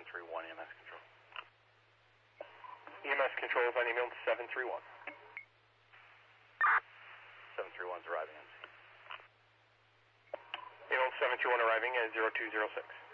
731 EMS control. EMS control is on email 731. 731's arriving on scene. Email 731 arriving at 0206.